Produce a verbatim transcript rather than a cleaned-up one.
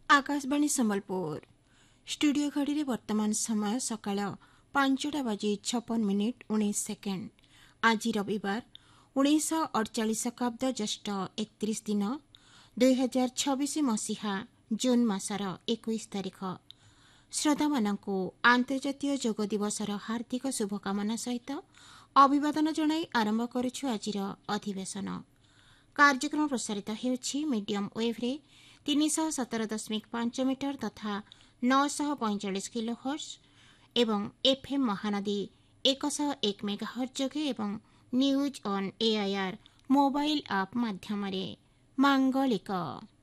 Akashvani Sambalpur studio घड़ी वर्तमान समय सकाळ पांचटा बाजी छप्पन मिनिट उन्नीस सेकेंड। आज रविवार उन्नीस अड़चाश शताब्द ज्येष्ठ एकतीस दिन दुई हजार छब्बीस मसीहा जून मासर इक्कीस तारीख। श्रोता मानकु आंतर्जातीय योग दिवसर हार्दिक शुभकामना सहित अभिवादन जणाई आरंभ करुछु आजिर अधिवेशन। कार्यक्रम प्रसारित हेउछि मीडियम वेव्रे तीन सौ सतर दशमिक पांच मीटर तथा नौ सौ पैंचाश किलो हर्स एवं एफएम महानदी एक सौ एक मेगाहर्ज जोगे एवं न्यूज ऑन एआईआर मोबाइल आप माध्यम मांगलिक